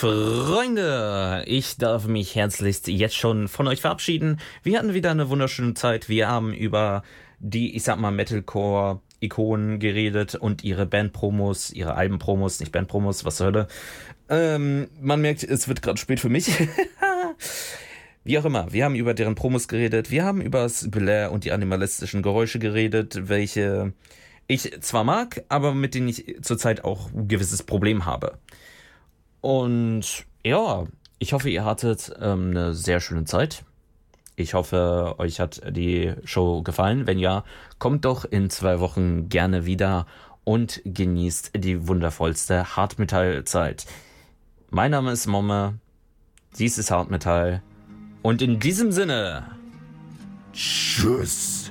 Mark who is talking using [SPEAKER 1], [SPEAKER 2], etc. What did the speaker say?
[SPEAKER 1] Freunde, ich darf mich herzlichst jetzt schon von euch verabschieden. Wir hatten wieder eine wunderschöne Zeit. Wir haben über die, Metalcore-Ikonen geredet und ihre Bandpromos, ihre Albenpromos, nicht Bandpromos, was zur Hölle. Man merkt, es wird gerade spät für mich. Wie auch immer, wir haben über deren Promos geredet, wir haben über das Belair und die animalistischen Geräusche geredet, welche ich zwar mag, aber mit denen ich zurzeit auch ein gewisses Problem habe. Und ja, ich hoffe, ihr hattet eine sehr schöne Zeit. Ich hoffe, euch hat die Show gefallen. Wenn ja, kommt doch in 2 Wochen gerne wieder und genießt die wundervollste Hardmetall-Zeit. Mein Name ist Momme, dies ist Hardmetall und in diesem Sinne, tschüss.